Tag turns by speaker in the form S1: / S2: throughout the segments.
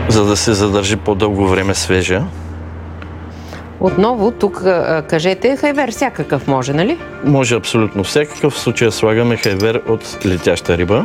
S1: за да се задържи по-дълго време свежа.
S2: Отново, тук кажете хайвер всякакъв може, нали?
S1: Може абсолютно всякакъв. В случая слагаме хайвер от летяща риба.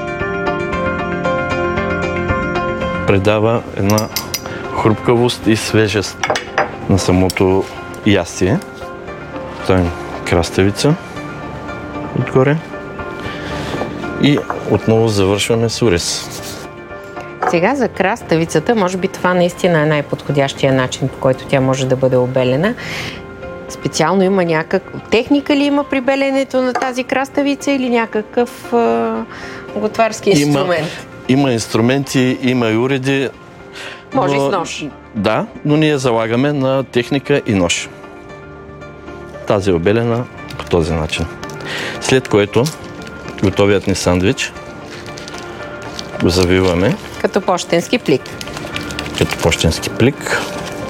S1: Предава една хрупкавост и свежест на самото ястие. Ставим краставица отгоре и отново завършваме с ориз.
S2: Сега за краставицата, може би това наистина е най-подходящия начин, по който тя може да бъде обелена. Специално има някаква техника ли има при беленето на тази краставица или някакъв готварски инструмент?
S1: Има инструменти, има и уреди.
S2: Може и с нож.
S1: Да, но ние залагаме на техника и нож. Тази е обелена по този начин. След което готовият ни сандвич го завиваме.
S2: Като пощенски плик.
S1: Като пощенски плик.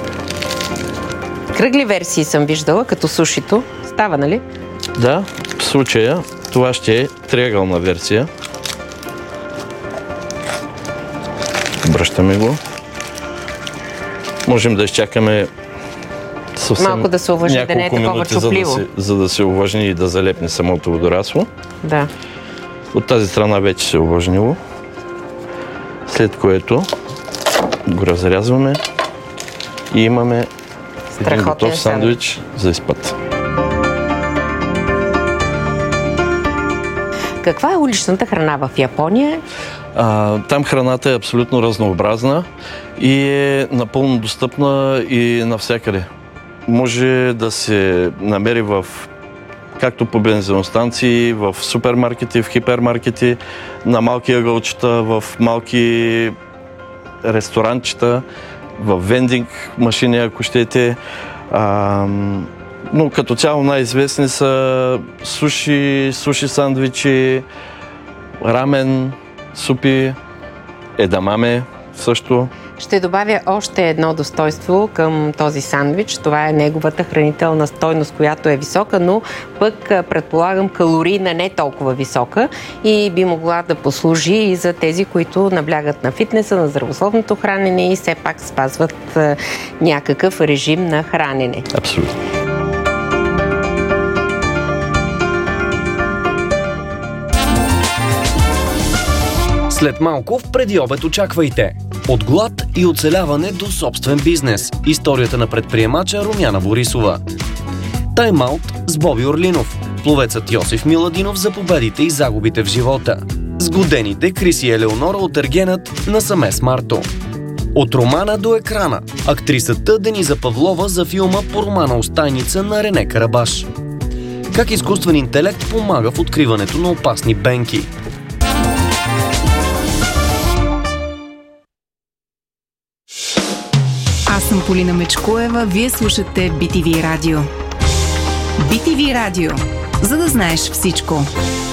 S2: Кръгли версии съм виждала, като сушито. Става, нали?
S1: Да, в случая това ще е триъгълна версия. Обръщаме го. Можем да изчакаме съвсем
S2: малко да се увлажни, да не е такова чупливо.
S1: За да се увлажни и да залепне самото водорасло.
S2: Да.
S1: От тази страна вече се е увлажнило. След което го разрязваме и имаме един готов сандвич за изпът.
S2: Каква е уличната храна в Япония?
S1: Там храната е абсолютно разнообразна и е напълно достъпна и навсякъде. Може да се намери както по бензиностанции, в супермаркети, в хипермаркети, на малки ъгълчета, в малки ресторанчета, в вендинг машини, ако щете. Но като цяло най-известни са суши сандвичи, рамен, супи, едамаме също.
S2: Ще добавя още едно достойнство към този сандвич. Това е неговата хранителна стойност, която е висока, но пък предполагам калорийна не толкова висока и би могла да послужи и за тези, които наблягат на фитнеса, на здравословното хранене и все пак спазват някакъв режим на хранене.
S1: Абсолютно.
S3: След малко в преди обед очаквайте. От глад и оцеляване до собствен бизнес. Историята на предприемача Румяна Борисова. Тайм-аут с Боби Орлинов. Пловецът Йосиф Миладинов за победите и загубите в живота. Сгодените Крис и Елеонора от Ергенът на Самес Марто. От романа до екрана. Актрисата Дениза Павлова за филма по романа Остайница на Рене Карабаш. Как изкуствен интелект помага в откриването на опасни бенки.
S4: Аз съм Полина Мечкоева, вие слушате BTV Радио. BTV Радио, за да знаеш всичко.